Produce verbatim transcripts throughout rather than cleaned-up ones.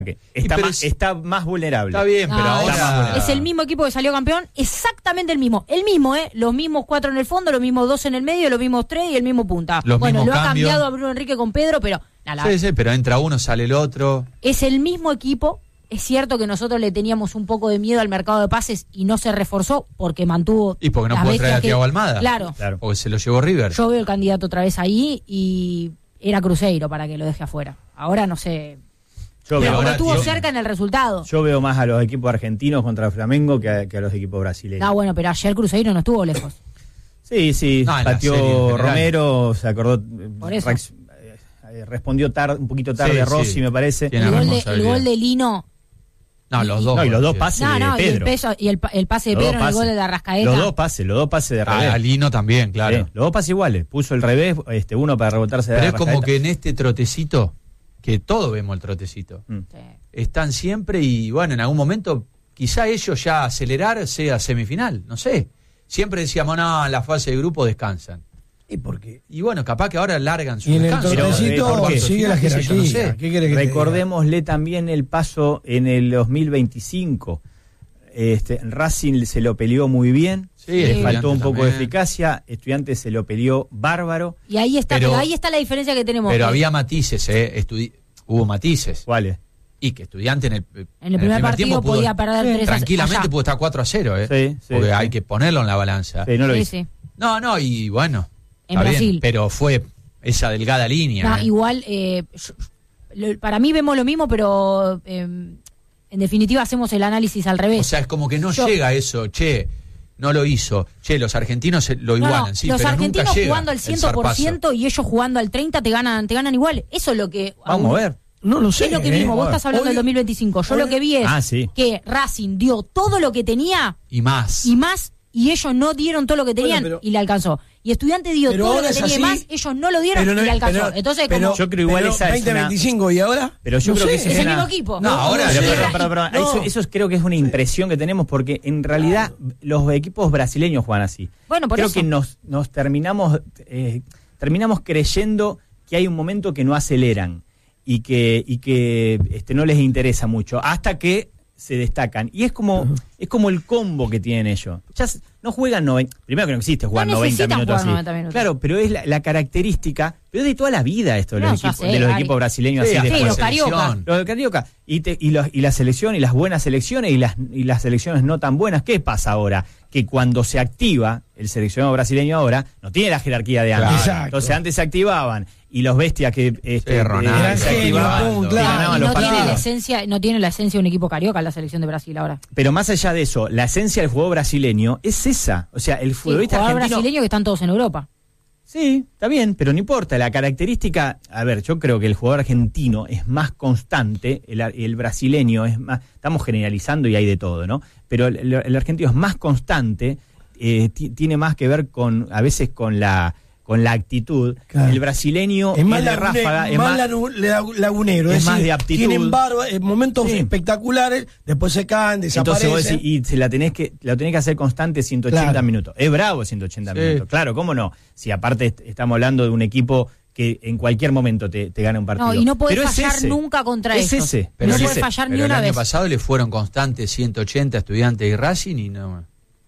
Está, pero más, es, está más vulnerable. Está bien, pero no, ahora... Es el mismo equipo que salió campeón, exactamente el mismo. El mismo, ¿eh? Los mismos cuatro en el fondo, los mismos dos en el medio, los mismos tres y el mismo punta. Los bueno, lo cambios. ha cambiado a Bruno Enrique con Pedro, pero... La, sí, sí, pero entra uno, sale el otro. Es el mismo equipo. Es cierto que nosotros le teníamos un poco de miedo al mercado de pases y no se reforzó porque mantuvo... Y porque no pudo traer a Thiago Almada. Claro. claro. Porque se lo llevó River. Yo veo el candidato otra vez ahí y era Cruzeiro para que lo deje afuera. Ahora no sé... Yo Pero veo, lo estuvo tío, cerca en el resultado. yo veo más a los equipos argentinos contra el Flamengo que a, que a los equipos brasileños. No, bueno, pero ayer Cruzeiro no estuvo lejos. Sí, sí, No, en la serie en pateó general. Romero, se acordó, Por eso. reacc- eh, respondió tarde, un poquito tarde Sí, Rossi, sí. me parece. Tiene El gol, de, el responsabilidad. gol de Lino... No, los dos. No, y los dos sí. pases No, no, de y el, Pedro. peso, y el, pa- el pase de Los Pedro dos en el gol pases. de Arrascaeta. Los dos pases, los dos pases de revés. A Lino también, claro. Sí, los dos pases iguales. Puso el revés, este uno para rebotarse de Pero es como Arrascaeta. que en este trotecito, que todos vemos el trotecito, Mm. Sí. están siempre y bueno, en algún momento quizá ellos ya acelerar sea semifinal, no sé. Siempre decíamos, no, en la fase de grupo descansan. ¿Y por qué? Y bueno, capaz que ahora largan su Y en el descanso. tornecito ¿por qué? sigue la Qué sé yo, no jerarquía. sé. ¿Qué querés que te diga? Recordémosle también el paso en el dos mil veinticinco. Este, Racing se lo peleó muy bien, Sí, le Estudiantes faltó un poco de también. eficacia, Estudiantes se lo peleó bárbaro. Y ahí está, Pero- pero, ahí está la diferencia que tenemos. Pero Eh, había matices, ¿eh? Estudi- hubo matices. ¿Cuáles? Y que Estudiante en el, En el primer partido tiempo pudo- podía perder tres a cero. tranquilamente Allá. pudo estar cuatro a cero, ¿eh? Sí, sí, Porque sí. hay que ponerlo en la balanza. Sí, no lo Sí, hizo. sí. No, no, y bueno, En está bien, Brasil. pero fue esa delgada línea. No, ¿eh? igual, eh, yo- lo- para mí vemos lo mismo, pero eh, en definitiva hacemos el análisis al revés. O sea, es como que no Yo- llega eso, che, no lo hizo. Che, los argentinos se- lo No, no, igualan, sí, los pero argentinos nunca llega jugando al el cien por zarpazo. ciento y ellos jugando al treinta por ciento te ganan, te ganan igual. Eso es lo que... Vamos a ver. No lo sé. Es lo que ¿eh? vimos, vos estás hablando Hoy- del dos mil veinticinco. Yo hoy- lo que vi es Ah, sí. que Racing dio todo lo que tenía Y más. y más, y ellos no dieron todo lo que tenían Bueno, pero- y le alcanzó. Y Estudiante dio Pero todo lo ahora que es tenía y así, más, ellos no lo dieron pero no y le es- alcanzó. pero- Entonces, pero- como, Yo creo igual pero esa es veinte una- veinticinco y ahora. Pero yo No creo sé. que esa es es el una- mismo equipo. No, ahora Pero, sí. perdón, perdón, perdón. No. Eso, eso creo que es una impresión que tenemos porque en realidad los equipos brasileños juegan así. Bueno, por creo eso. que nos, nos terminamos eh, terminamos creyendo que hay un momento que no aceleran y que y que este no les interesa mucho hasta que se destacan y es como es como el combo que tienen ellos. Ya s- no juegan noventa, primero que no existe jugar No noventa necesitan minutos jugar así. noventa minutos. Claro, pero es la, la característica, pero es de toda la vida esto de No, los ya equipos sé, de los Ari. equipos brasileños Sí, así hasta de Sí, la los fuerza. Carioca. selección. Lo de Carioca. Y, te- y, los- y la selección, y las buenas selecciones, y las, y las selecciones no tan buenas. ¿Qué pasa ahora? Que cuando se activa el seleccionado brasileño ahora, no tiene la jerarquía de antes. Claro. Exacto. Entonces antes se activaban, y los bestias que este, Sí, Ronaldo. eh, se Eran activaban, genios, y claro. ganaban Y los no tiene, la partidos. esencia, no tiene la esencia de un equipo carioca la selección de Brasil ahora. Pero más allá de eso, la esencia del juego brasileño es esa. O sea, el Sí, futbolista jugador argentino... brasileño que están todos en Europa. Sí, está bien, pero no importa. La característica, a ver, yo creo que el jugador argentino es más constante, el, el brasileño es más, estamos generalizando y hay de todo, ¿no? Pero el, el- el argentino es más constante, eh, ti- tiene más que ver con, a veces con la con la actitud. Claro. El brasileño Es más, es de lagune- ráfaga, es más más, lagu- lagu- lagunero. es Es, más decir, de aptitud. Tienen barba, eh, momentos Sí. espectaculares, después se caen, desaparecen. entonces vos decís, y se la tenés que la tenés que hacer constante ciento ochenta Claro. minutos. Es bravo ciento ochenta Sí. minutos. Claro, ¿cómo no? Si aparte est- estamos hablando de un equipo que en cualquier momento te, te gana un partido. No, y no podés Pero es fallar ese. nunca contra Es ellos. ese. Pero no el- puede fallar pero ni el una año vez. pasado le fueron constantes ciento ochenta Estudiantes y Racing y no,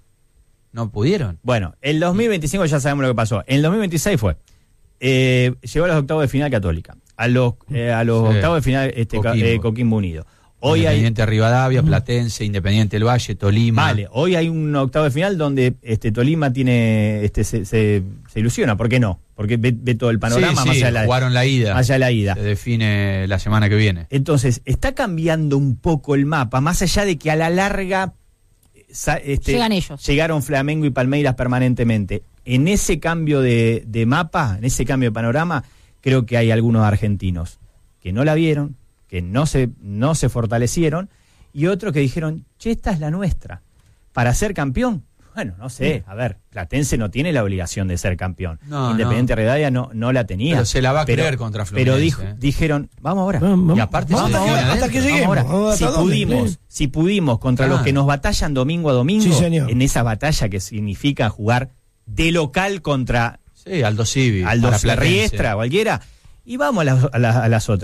no pudieron. Bueno, el dos mil veinticinco ya sabemos lo que pasó. En el dos mil veintiséis fue. Eh, llegó a los octavos de final Católica. A los, eh, a los Sí. octavos de final este, Ca- Coquimbo. eh, Coquimbo Unido. Hoy hay, Independiente Rivadavia, Platense, Independiente del Valle, Tolima. vale, hoy hay un octavo de final donde este Tolima tiene este se, se, se ilusiona. ¿Por qué no? Porque ve, ve todo el panorama Sí, más sí, allá de la, jugaron la ida. más allá de la ida. Se define la semana que viene. Entonces, está cambiando un poco el mapa, más allá de que a la larga eh, sa- este, Llegan ellos. llegaron Flamengo y Palmeiras permanentemente. En ese cambio de, de mapa, en ese cambio de panorama, creo que hay algunos argentinos que no la vieron, que no se, no se fortalecieron, y otros que dijeron, che, esta es la nuestra. Para ser campeón, bueno, no sé, a ver, Platense no tiene la obligación de ser campeón. No, Independiente Rivadavia no, no la tenía. Pero se la va a Pero- creer contra Fluminense. Pero dijo- eh. dijeron, vamos ahora. Vamos, Y aparte vamos se hasta, la que, tiene hasta que adentro. lleguemos. Vamos ahora. Vamos Si hasta dónde. pudimos, Sí. si pudimos contra Claro. los que nos batallan domingo a domingo, Sí, señor. en esa batalla que significa jugar de local contra Sí, Aldo Civi. Aldo para Platense. Riestra, cualquiera, y vamos a las, a las, a las otras.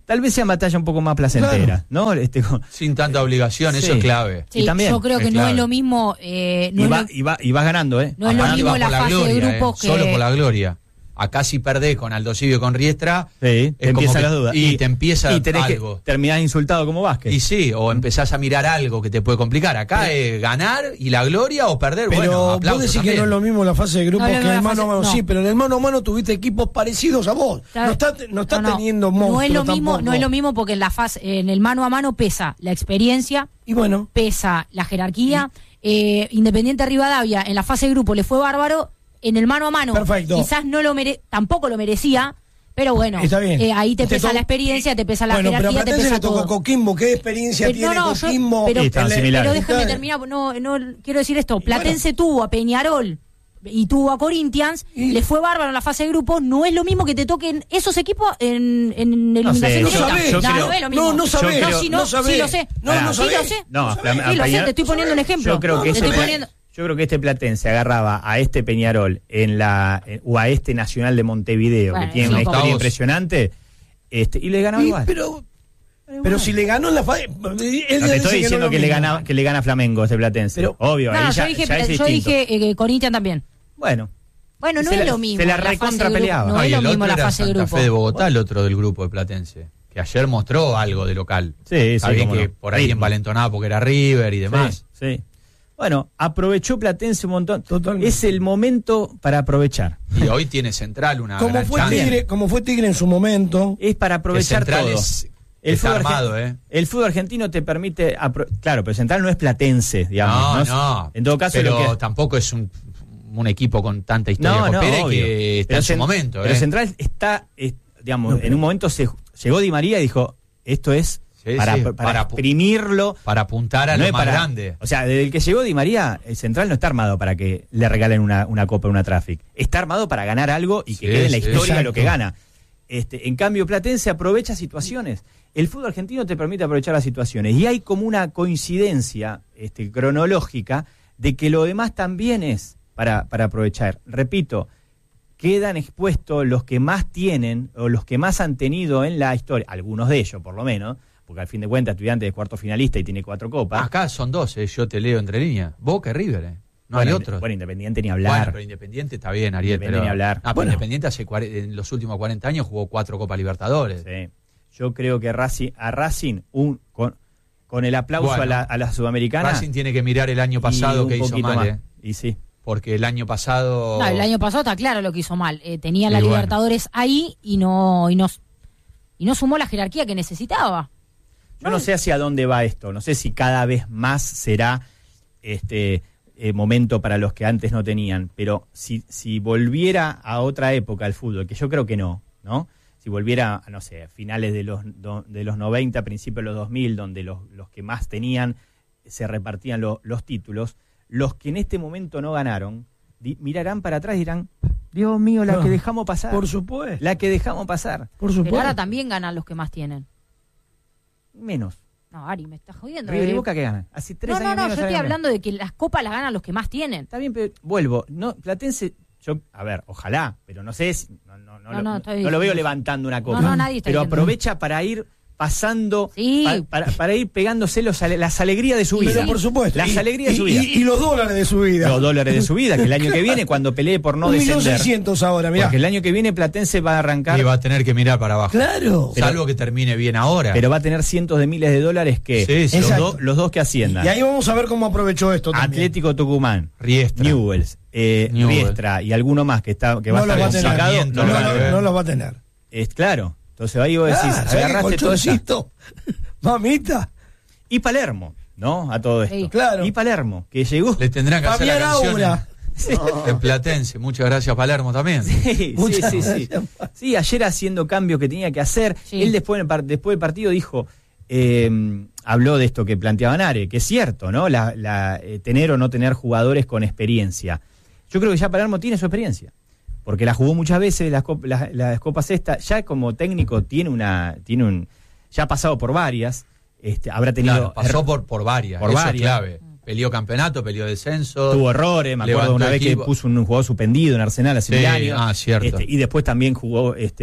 tal vez sea batalla un poco más placentera, Claro. ¿no? Este, con- Sin tanta obligación, eso Sí. es clave. Sí, Y también, yo creo es que no clave. es lo mismo. Eh, no y, es va- lo- y, va- y vas ganando, ¿eh? No es lo Aparte mismo va la por fase de gloria, grupos eh, que- Solo por la gloria. Acá si perdés con Aldo Civi o con Riestra, Sí, es te como empiezan que- las dudas. Y, te empieza y tenés algo. que terminás insultado como Vázquez. Y sí, o empezás a mirar algo que te puede complicar. Acá es ganar y la gloria o perder. Pero bueno, vos aplausos decís que también. no es lo mismo la fase de grupos No es lo que mismo el la mano a fase- mano. no. Sí, pero en el mano a mano tuviste equipos parecidos a vos. Claro. No está, no está No, no. teniendo monstruos No es lo mismo, tampoco. no es lo mismo porque en la fase, en el mano a mano pesa la experiencia, Y bueno, pesa la jerarquía. Eh, Independiente Rivadavia en la fase de grupo le fue bárbaro, en el mano a mano Perfecto. quizás no lo mere tampoco lo merecía, pero bueno, está bien. eh, ahí te Te pesa to- la experiencia, te pesa la bueno, pero a jerarquía, te Platense pesa le tocó todo. Coquimbo. ¿Qué experiencia Pero tiene no, no, yo- Coquimbo? pero, Sí, están En la- similares. pero déjame Claro. terminar, no, no quiero decir esto, Y Platense tuvo a Peñarol y tuvo a Corinthians, Y- le fue bárbaro en la fase de grupos, no es lo mismo que te toquen esos equipos en, en eliminación sé, No directa. sabés. yo no, creo- no es lo mismo. No, no sabés. Yo No, creo- si no, no sabés. sí lo sé. No, no sí lo sabés. sé. No, No a- sabés. a Sí lo sé, Peñarol- te estoy poniendo un ejemplo. Yo creo que Te ese estoy Pla- poniendo- yo creo que este Platense agarraba a este Peñarol en la eh, o a este Nacional de Montevideo, Bueno, que tiene sí, una historia octavos. impresionante, este, y le ganaba Y- igual. pero, pero si le ganó en la fase. Él No ya te dice estoy diciendo no que, es lo le mismo. gana que le gana a Flamengo ese Platense. Pero- Obvio, No, ahí yo ya, dije, ya es yo distinto. dije eh, que Corinthians también. Bueno, Bueno, no Se es la- lo mismo. se la fase de recontra grupo. peleaba. No Ah, es y lo el mismo otro la era fase de Santa grupo. Fe de Bogotá, el otro del grupo de Platense, que ayer mostró algo de local. Sí, Está sí, bien cómo que no. por ahí Ritmo. envalentonado porque era River y demás. sí, sí. Bueno, aprovechó Platense un montón. Totalmente. Es el momento para aprovechar. Y hoy tiene Central una Como gran fue, chance. Tigre, como fue Tigre en su momento. Es para aprovechar El Central todo. es- el está fútbol armado, argen- ¿eh? El fútbol argentino te permite, apro- claro, pero Central no es platense, digamos. No, es- no. En todo caso, pero lo que tampoco es un, un equipo con tanta historia no, no, copera y obvio. que está Pero en su Cen- momento. Pero ¿eh? Central está, es- digamos, No, pero- en un momento se llegó Di María y dijo, esto es Sí, para, sí, para, para- exprimirlo. Para apuntar a no lo es más para- grande. O sea, desde el que llegó Di María, el Central no está armado para que le regalen una, una copa, una Traffic. Está armado para ganar algo y que Sí, quede en la sí, historia lo que exacto. gana. Este, en cambio, Platense aprovecha situaciones. El fútbol argentino te permite aprovechar las situaciones. Y hay como una coincidencia este, cronológica de que lo demás también es para, para aprovechar. Repito, quedan expuestos los que más tienen o los que más han tenido en la historia, algunos de ellos por lo menos, porque al fin de cuentas Estudiantes es cuarto finalista y tiene cuatro copas. Acá son dos, eh, yo te leo entre líneas. Boca y River, eh. No Bueno, hay inde- otros. Bueno, Independiente ni Bueno, hablar. pero Independiente está bien, Ariel. Independiente Pero, ni hablar. Ah, pero Bueno. Independiente hace cuare- en los últimos cuarenta años jugó cuatro Copas Libertadores. Sí. Yo creo que Racing, a Racing, un, con, con el aplauso Bueno, a, la, a la Sudamericana. Racing tiene que mirar el año pasado y un que hizo poquito mal, más. eh. Y sí. Porque el año pasado. No, el año pasado está claro lo que hizo mal. Eh, tenía la Y bueno. Libertadores ahí y no, y no y no sumó la jerarquía que necesitaba. Yo no sé hacia dónde va esto. No sé si cada vez más será este eh, momento para los que antes no tenían. Pero si, si volviera a otra época el fútbol, que yo creo que no, ¿no? Si volviera, no sé, a finales de los, do- de los noventa, principios de los dos mil, donde los, los que más tenían se repartían lo- los títulos, los que en este momento no ganaron, di- mirarán para atrás y dirán, Dios mío, la No, que dejamos pasar. Por supuesto. La que dejamos pasar. Por Pero supuesto. ahora también ganan los que más tienen. Menos. No, Ari, me estás jodiendo. River y eh. Boca que ganan. Hace tres No, no, años no, menos yo saben estoy ganar. hablando de que las copas las ganan los que más tienen. Está bien, pero vuelvo. No, Platense, yo, a ver, ojalá, pero no sé si, no, no, no, No, lo, no, no, estoy no lo veo diciendo- levantando una copa. No, no, nadie está pero diciendo. aprovecha para ir pasando, Sí. pa- para, para ir pegándose los, ale- las alegrías de su vida. Pero por supuesto. Las Y- alegrías de y- su vida. Y, y los dólares de su vida. Los dólares de su vida, que el año que viene, cuando pelee por no Un millón descender. seiscientos ahora, mirá. Porque el año que viene Platense va a arrancar, Y va a tener que mirar para abajo. Claro. Pero- Salvo que termine bien ahora. pero va a tener cientos de miles de dólares que Sí, sí. los, Exacto. do- los dos que asciendan. Y ahí vamos a ver cómo aprovechó esto también. Atlético Tucumán, Riestra. Newells, eh, Newell's. Riestra y alguno más que está que va No a los estar va a tener. complicado, Sarmiento, no No, lo no, van a no, ver. eh. no los va a tener. Es claro. Entonces ahí vos decís, Ah, ¿sabés qué agarraste todo eso. colchoncito? Mamita. Y Palermo, ¿no? A todo esto. Sí. Claro. Y Palermo, que llegó. Le tendrán que hacer la Fabián canción Aura. en, en Platense. Muchas gracias, Palermo, también. Sí, sí, Muchas sí, sí. gracias. Sí, ayer haciendo cambios que tenía que hacer. Sí. Él después, del par- después del partido dijo, eh, habló de esto que planteaba Nare, que es cierto, ¿no? La, la, eh, tener o no tener jugadores con experiencia. Yo creo que ya Palermo tiene su experiencia. Porque la jugó muchas veces, las, cop- las, las copas estas, ya como técnico tiene una, tiene un, ya ha pasado por varias, este, habrá tenido Claro, pasó er- por, por varias. por eso varias. es clave. Peleó campeonato, peleó descenso. tuvo errores, me acuerdo levantó una vez equipo. que puso un jugador suspendido en Arsenal hace Sí, mil años. ah, cierto. Este, y después también jugó, este,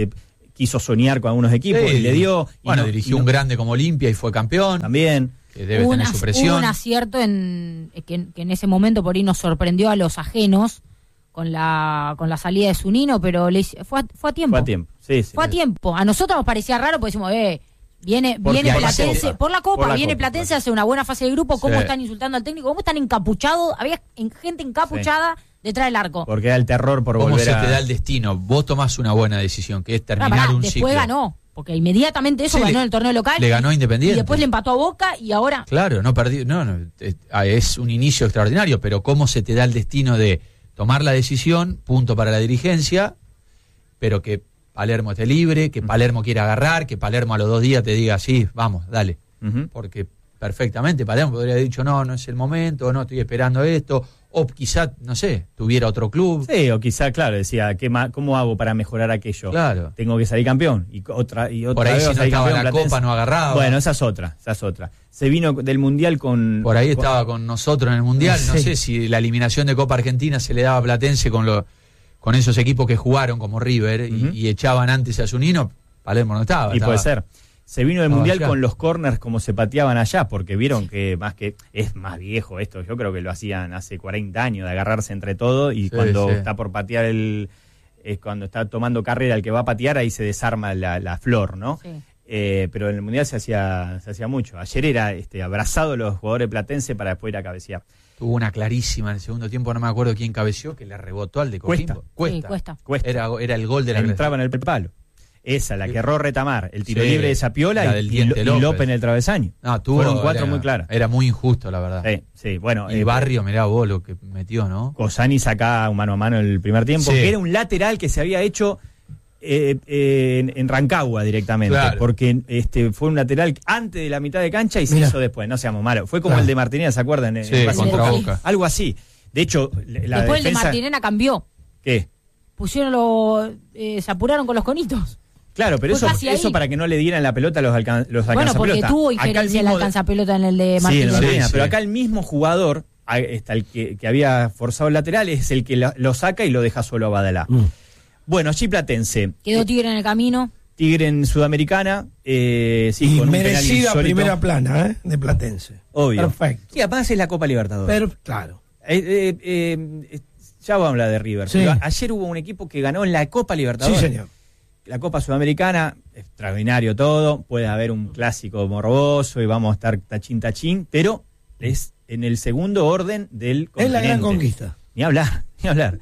quiso soñar con algunos equipos Sí. y le dio. y Bueno, no- dirigió y no- un grande como Olimpia y fue campeón. También. Que debe Hubo tener un su ac- presión. hubo un acierto en que, que en ese momento por ahí nos sorprendió a los ajenos con la con la salida de Zunino, pero le, hice- fue, a, fue a tiempo. Fue a tiempo. Sí, sí. Fue a tiempo. A nosotros nos parecía raro porque decimos, eh, viene, Porque viene por la Platense, Copa. por la Copa, Por la viene Copa, Platense, claro. hace una buena fase de grupo, cómo Sí. están insultando al técnico, cómo están encapuchados, había en- gente encapuchada detrás del arco. Porque era el terror por ¿Cómo volver se a. te da el destino? Vos tomás una buena decisión, que es Ah, terminar pará, un después ciclo. ganó, porque inmediatamente eso Sí, ganó le- en el torneo local. le ganó a Independiente. Y después le empató a Boca y ahora... Claro, no perdió, no, no, es, es un inicio extraordinario, pero cómo se te da el destino de tomar la decisión, punto para la dirigencia, pero que Palermo esté libre, que Palermo quiera agarrar, que Palermo a los dos días te diga, sí, vamos, dale. Ujú. Porque perfectamente Palermo podría haber dicho, no, no es el momento, no estoy esperando esto, o quizá, no sé, tuviera otro club. Sí, o quizá, claro, decía, ¿qué ma- ¿cómo hago para mejorar aquello? Claro. Tengo que salir campeón. Y co- otra, y otra Por ahí vez si no salir estaba campeón la Platense. Copa no agarraba. Bueno, esa es otra, esa es otra. Se vino del Mundial con... Por ahí con- estaba con nosotros en el Mundial, no Sí. sé si la eliminación de Copa Argentina se le daba a Platense con lo, con esos equipos que jugaron como River y, Ujú. y echaban antes a Zunino, Palermo no estaba. Y estaba- puede ser. Se vino del estaba Mundial allá. con los corners como se pateaban allá, porque vieron que más que es más viejo esto, yo creo que lo hacían hace cuarenta años, de agarrarse entre todo y Sí, cuando sí. está por patear el... es cuando está tomando carrera el que va a patear, ahí se desarma la, la flor, ¿no? Sí. Eh, pero en el Mundial se hacía se hacía mucho. Ayer era este abrazado los jugadores platense para después ir a cabecear. Tuvo una clarísima en el segundo tiempo, no me acuerdo quién cabeció, que le rebotó al de Cuesta. Coquimbo. Sí, Cuesta. Cuesta. Era, era el gol de la Entraba en el palo. Esa, la que erró Retamar, el tiro Sí, libre de Sapiola la y, del y, Diente y López. López en el travesaño. No, tuvo, Fueron cuatro era- muy claras. Era muy injusto, la verdad. Sí, sí, bueno. Y eh, Barrio, mirá vos lo que metió, ¿no? Cosani sacaba un mano a mano el primer tiempo, Sí. que era un lateral que se había hecho eh, eh, en, en Rancagua directamente, Claro. porque este fue un lateral antes de la mitad de cancha y se Mirá. hizo después, no seamos malos. Fue como Claro. el de Martínez, ¿se acuerdan? En- Sí, en Racing contra Boca. Boca. Algo así. De hecho, la Después el de defensa... Martinena cambió. ¿Qué? Pusieron los... eh, se apuraron con los conitos. Claro, pero Fue eso, casi ahí. eso para que no le dieran la pelota a los, alcan los Bueno, porque alcanzapelota. tuvo Acá el injerencia el mismo- alcanzapelota en el de Sí, en Martínez. la Martínez, Sí, pero sí. acá el mismo jugador, a- está el que, que había forzado el lateral, es el que la- lo saca y lo deja solo a Badalá. Mm. Bueno, allí Platense. Quedó Tigre en el camino. Tigre en Sudamericana, eh, sí, Y con un penal merecida insólito. primera plana, ¿eh? De Platense. Obvio. Perfecto. Sí, además es la Copa Libertadores. Pero, claro. Eh, eh, eh, eh, ya vamos a hablar de River. Sí. Pero a- ayer hubo un equipo que ganó en la Copa Sí, Libertadores. señor. La Copa Sudamericana, extraordinario todo. Puede haber un clásico morboso y vamos a estar tachín tachín, pero es en el segundo orden del continente. Es la gran conquista. Ni hablar, ni hablar.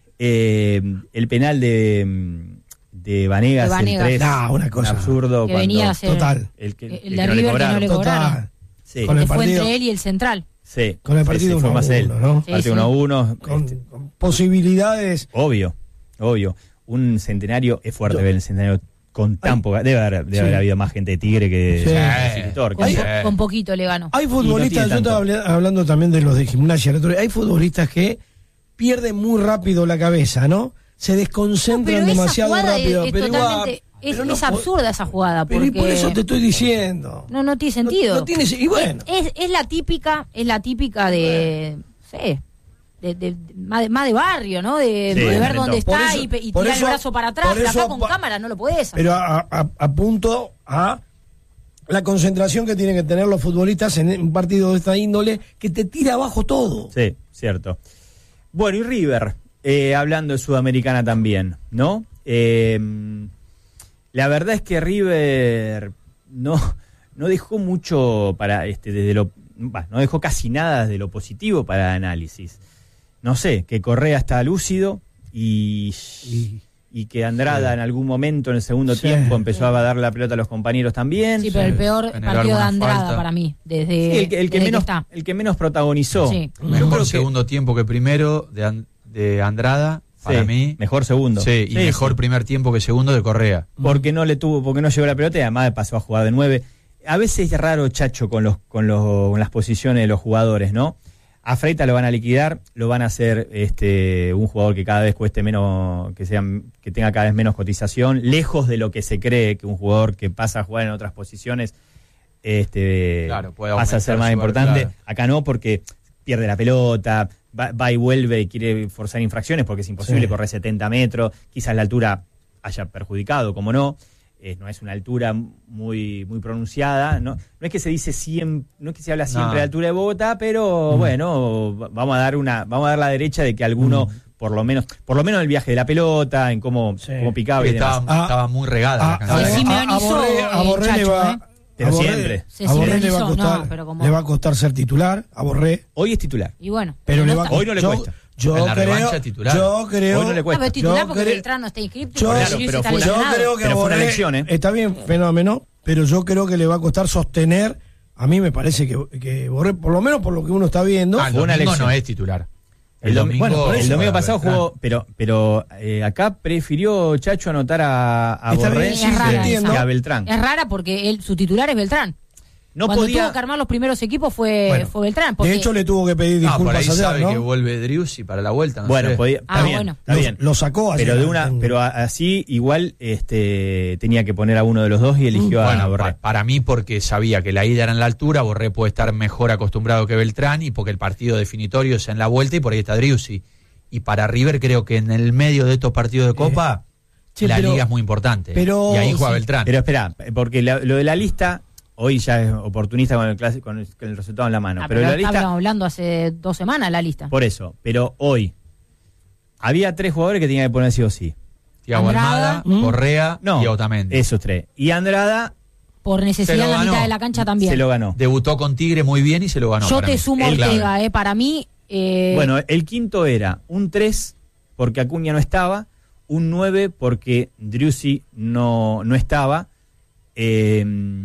Eh, el penal de, de Vanegas, De Vanegas. el tres, No, una cosa. absurdo. Que cuando venía a ser- Total. el que, El el de que no le River que no cobraron. le cobraron. Total. Sí, Con el Que fue partido- entre él y el central. sí, Con el sí, partido sí, fue uno a más él. uno, ¿no? Sí, Partido sí. uno a uno. Con, este, con posibilidades. obvio, obvio. Un centenario es fuerte Yo- ver el centenario con tan Ay. poca. Debe haber, debe Sí. haber habido más gente de Tigre que Sí. de Escritor, Con, que Sí. sea. con poquito le ganó. Hay Y no futbolistas, tiene yo estaba tanto. habla- hablando también de los de gimnasia, el otro día, hay futbolistas que pierden muy rápido la cabeza, ¿no? Se desconcentran Pero esa demasiado jugada rápido. es, es pero igual- totalmente... es, pero no es po- absurda esa jugada. Pero Porque y por eso te estoy diciendo. no, no tiene sentido. No, no tiene, y bueno. Es, es la típica, es la típica de... No sé, de, de- de- más, de, más de barrio, ¿no? De, Sí, de ver Lorenzo. dónde Por está eso- y, pe- y por tirar eso- el brazo para atrás. por Pero eso acá con pa- cámara no lo podés hacer. Pero a- a- apunto a la concentración que tienen que tener los futbolistas en un partido de esta índole que te tira abajo todo. Sí, cierto. Bueno, y River, eh, hablando de Sudamericana también, ¿no? Eh, la verdad es que River no, no dejó mucho para, este, desde lo, bah, no dejó casi nada de lo positivo para análisis. No sé, que Correa está lúcido y, Y- y que Andrada Sí. en algún momento en el segundo Sí. tiempo empezó a dar la pelota a los compañeros también. Sí, pero el peor Generó partido de alguna Andrada falta. para mí, desde, Sí, el, que, el que desde menos, está. el que menos protagonizó. Sí. Yo Mejor creo que- segundo tiempo que primero de, An- de Andrada, para sí, mí. mejor segundo. Sí, y Sí, mejor sí. primer tiempo que segundo de Correa. Porque no le tuvo, porque no llegó la pelota y además pasó a jugar de nueve. A veces es raro, Chacho, con los, con los, con las posiciones de los jugadores, ¿no? A Freita lo van a liquidar, lo van a hacer este un jugador que cada vez cueste menos, que sea, que tenga cada vez menos cotización, lejos de lo que se cree que un jugador que pasa a jugar en otras posiciones este Claro, puede pasa a ser más aumentar su- importante. claro. Acá no, porque pierde la pelota, va, va y vuelve y quiere forzar infracciones porque es imposible Sí. correr setenta metros, quizás la altura haya perjudicado, como no. Eh, no es una altura muy muy pronunciada, no, no es que se dice siempre, no es que se habla siempre No. de altura de Bogotá, pero mm. bueno, vamos a dar una, vamos a dar la derecha de que alguno, mm. por lo menos, por lo menos en el viaje de la pelota, en cómo, sí. cómo picaba y demás. Estaba, ah, estaba muy regada ah, la canción. a, a, a Borré, a Borré Chacho, le va, ¿eh? Pero a Borré, siempre. A Borré le va a costar, no, pero como... le va a costar ser titular, a Borré. Hoy es titular. Y bueno, pero le va, hoy no le yo, cuesta. Yo en la creo, revancha titular. Yo creo. Hoy no le cuesta. No, pero titular yo porque creo, Beltrán no está inscrito. Yo, claro, pero está fue una, yo lesionado. creo que pero fue Borré, una elección, ¿eh? Está bien, fenómeno, pero yo creo que le va a costar sostener. A mí me parece que, que Borré, por lo menos por lo que uno está viendo. Ah, el fue una domingo elección. no es titular. El, El domingo, domingo, bueno, el domingo pasado Beltrán. jugó, pero pero eh, acá prefirió Chacho anotar a, a Está Borré bien, sí, es rara entiendo. que esa. a Beltrán. Es rara porque él, su titular es Beltrán. No Cuando podía. tuvo que armar los primeros equipos fue, Bueno, fue Beltrán. Porque... De hecho, le tuvo que pedir No, por disculpas ahí ayer, sabe ¿no? que vuelve Driussi para la vuelta. No Bueno, sé. podía, está Ah, bien, bueno. está Lo- bien. lo sacó ayer. Pero de una, En- pero a- así igual este tenía que poner a uno de los dos y eligió a, Bueno, a Borré. pa- para mí porque sabía que la ida era en la altura, Borré puede estar mejor acostumbrado que Beltrán y porque el partido definitorio es en la vuelta y por ahí está Driussi. Y para River creo que en el medio de estos partidos de Copa che, la pero- liga es muy importante. pero- y ahí juega sí. Beltrán. Pero espera, porque la- lo de la lista hoy ya es oportunista con el, clase, con el, con el resultado en la mano. Ah, pero pero la lista, estábamos hablando hace dos semanas la lista. por eso. Pero hoy había tres jugadores que tenían que poner sí o sí. Thiago Andrada, Almada, ¿Mm? Correa No, y Otamendi. esos tres. Y Andrada Por Se necesidad lo en la ganó. mitad de la cancha también. se lo ganó. Debutó con Tigre muy bien y se lo ganó. Yo para te mí. sumo El Ortega, clave. eh, para mí. Eh, Bueno, el quinto era un tres porque Acuña no estaba, un nueve porque Driussi no, no estaba, eh,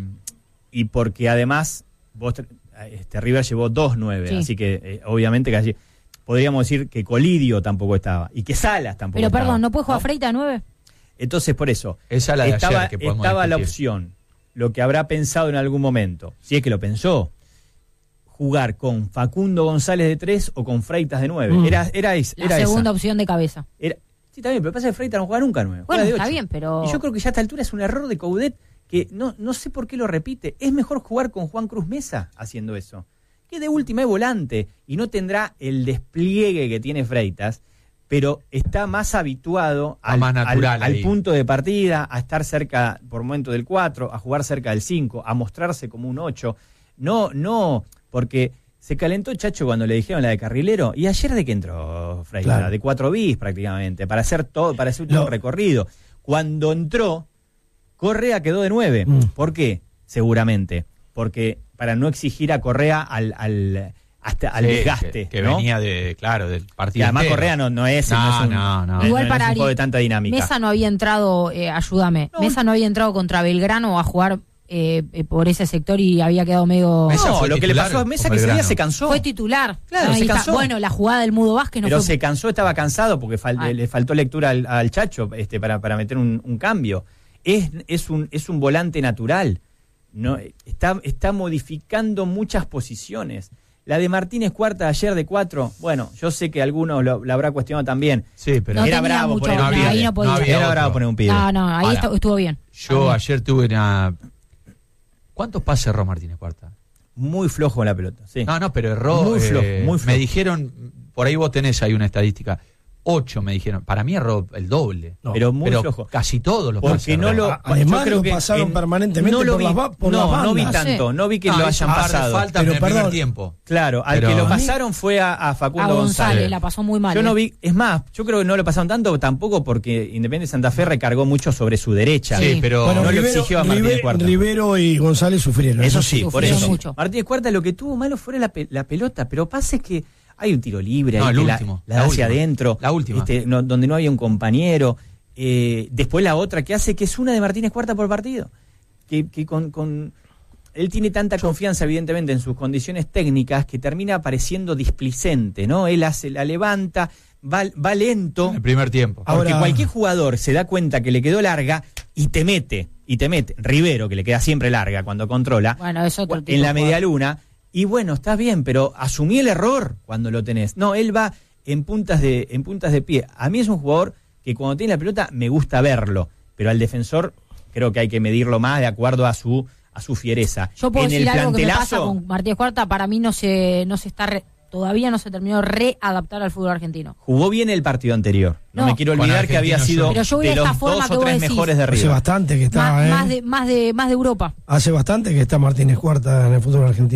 y porque además vos, este, River llevó dos nueve, Sí. así que eh, obviamente que allí podríamos decir que Colidio tampoco estaba y que Salas tampoco pero estaba. perdón, ¿no puede jugar ¿no? Freita a nueve? Entonces, por eso, Esa es la de estaba, ayer que podemos estaba la discutir. opción, lo que habrá pensado en algún momento, si es que lo pensó, jugar con Facundo González de tres o con Freitas de nueve. Mm. Era, era, es- La era segunda esa. opción de cabeza. Era, sí, está bien, pero pasa que Freitas no juega nunca nueve. Bueno, juega de está ocho. bien, pero... Y yo creo que ya a esta altura es un error de Coudet que no, no sé por qué lo repite. Es mejor jugar con Juan Cruz Mesa haciendo eso. Que de última es volante y no tendrá el despliegue que tiene Freitas, pero está más habituado Está al, más natural al- al ahí. punto de partida, a estar cerca por momento del cuatro, a jugar cerca del cinco, a mostrarse como un ocho. No, no, porque se calentó Chacho cuando le dijeron la de carrilero. ¿Y ayer de qué entró Freitas? Claro. De cuatro bis prácticamente, para hacer todo, para hacer todo Lo- un recorrido. Cuando entró, Correa quedó de nueve. Mm. ¿Por qué? Seguramente. Porque para no exigir a Correa al, al, hasta al Sí, desgaste. Que, que ¿no? venía de, claro, del Y partido. además entero. Correa no, no es, No, no, es un, no, no. es- Igual no para es un Ari, juego de tanta dinámica. Mesa no había entrado, eh, ayúdame, No. Mesa no había entrado contra Belgrano a jugar eh, eh, por ese sector y había quedado medio... Mesa No, fue lo que le titular pasó a Mesa con que ese día Belgrano. se cansó. Fue titular. Claro, Ahí se está. cansó. Bueno, la jugada del Mudo Vázquez no Pero fue... se cansó, estaba cansado porque fal- Ah. le faltó lectura al, al Chacho este, para, para meter un, un cambio. Es, es, un, es un volante natural. No, está, está modificando muchas posiciones. La de Martínez Cuarta ayer de cuatro, bueno, yo sé que algunos lo, la habrá cuestionado también. Sí, pero No era tenía bravo mucho, poner un no, pibe. ahí no podía. No había Era otro. bravo poner un pibe. No, no, ahí Ahora, estu- estuvo bien. Yo ayer tuve una... ¿Cuántos pases cerró Martínez Cuarta? Muy flojo en la pelota. Sí. No, no, pero erró. Muy flojo, eh, muy flojo. Me dijeron, por ahí vos tenés ahí una estadística. Ocho me dijeron. Para mí erró el doble. No, pero muy pero flojo. casi todos los Porque pases no erró. lo. A- además yo creo lo que pasaron permanentemente no lo por vi, las ba- por no, las no vi bandas. tanto, no vi que No, lo hizo hayan un par de pasado. faltas Pero en el primer perdón. tiempo. Claro, al Pero- que lo A mí- pasaron fue a, a Facundo A González, González. la pasó muy mal. Yo eh. no vi, es más, yo creo que no lo pasaron tanto tampoco porque Independiente Santa Fe recargó mucho sobre su derecha. Sí, Sí. pero Bueno, no lo Rivero, exigió a Martínez Rive- Cuarta. Rivero y González sufrieron. Eso sí, por Sufrió eso. mucho. Martínez Cuarta lo que tuvo malo fue la, pe- la pelota, pero pasa es que hay un tiro libre No, ahí el que la- último, la, la da hacia última, adentro, la última. este, no- donde no había un compañero. Eh, después la otra que hace, que es una de Martínez Cuarta por partido. Que, que con, con él tiene tanta confianza, evidentemente, en sus condiciones técnicas que termina pareciendo displicente, ¿no? Él hace, la levanta, va, va lento. En el primer tiempo. Porque Ahora- cualquier jugador se da cuenta que le quedó larga y te mete, y te mete. Rivero, que le queda siempre larga cuando controla, Bueno, es otro tipo en la de media jugador. luna. Y bueno, está bien, pero asumí el error cuando lo tenés. No, él va en puntas de, en puntas de pie. A mí es un jugador que cuando tiene la pelota me gusta verlo, pero al defensor creo que hay que medirlo más de acuerdo a su, a su fiereza. Yo puedo en decir el algo que me pasa plantelazo, con Martínez Cuarta, para mí no se, no se está re- todavía no se terminó de readaptar al fútbol argentino. Jugó bien el partido anterior. No, No. me quiero Con olvidar que había sido Pero yo voy de de los esta forma dos que o vos tres decís. mejores de Hace River. bastante que está, Más, ¿eh? más de más de más de Europa. Hace bastante que está Martínez Cuarta en el fútbol argentino.